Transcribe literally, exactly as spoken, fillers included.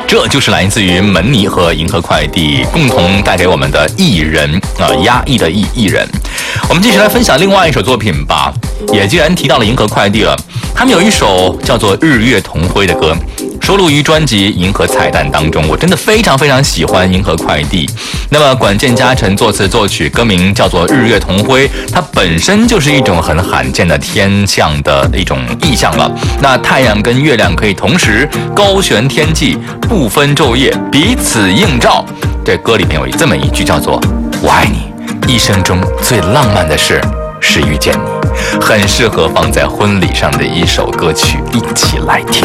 这就是来自于门尼和银河快递共同带给我们的艺人啊、呃，压抑的艺艺人。我们继续来分享另外一首作品吧。也既然提到了银河快递了，他们有一首叫做《日月同辉》的歌，收录于专辑《银河彩蛋》当中。我真的非常非常喜欢银河快递。那么管键嘉诚作词作曲，歌名叫做《日月同辉》，它本身就是一种很罕见的天象的一种意象了。那太阳跟月亮可以同时高悬天际，不分昼夜，彼此映照。这歌里面有这么一句叫做“我爱你，一生中最浪漫的事是遇见你”，很适合放在婚礼上的一首歌曲，一起来听。